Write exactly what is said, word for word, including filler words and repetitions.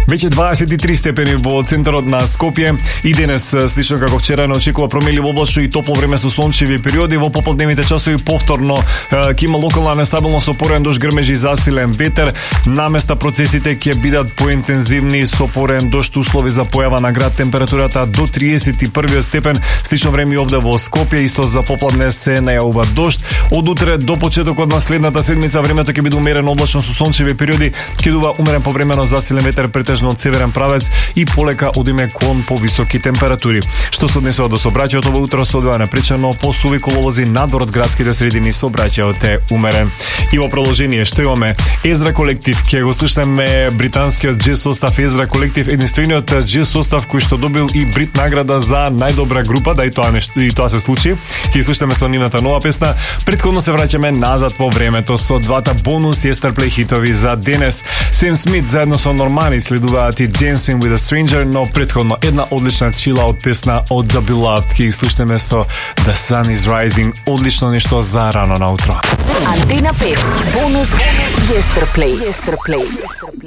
Веќе дваесет и три степени во центарот на Скопје и денес, слично како вчера, не очекува променливо облачно и топло време со сончеви периоди. Во пополдневните часови повторно ќе има локална нестабилност со порен дожд, грмежи и засилен ветер. Наместа процесите ќе бидат поинтензивни со порен дожд, услови за појава на град, температурата до триесет и први степен. Слично време и овде во Скопје, исто за попладне се најавува дожд. Од утре до почетокот на следната седмица времето ќе биде умерено облачно со сончеви периоди, ќе дува умерен повремено засилен ветер претежно од северен правец и полека одиме кон повисоки температури. Што се однесува до сообраќајот, ова утро се одвива напречено по суви коловози надвор од градските средини, сообраќајот е умерен. И во продолжение што имаме Езра колектив, ќе го слушнеме британскиот джез состав Езра колектив, единствениот джез состав кој што добил и Брит награда за најдобра група, да и тоа нешто и тоа се случи. Ќе слушнеме со нивната нова песна. Претходно се враќаме назад во времето со двата бонус Yesterplay хитови за денес. Сем Смит заедно со Нормани следуваат и Dancing with a Stranger, но претходно една одлична чилаут песна од The Beloved. Ќе слушнеме со The Sun is Rising, одлично нешто за рано наутро. Антена пет, бонус Yesterplay. Yesterplay.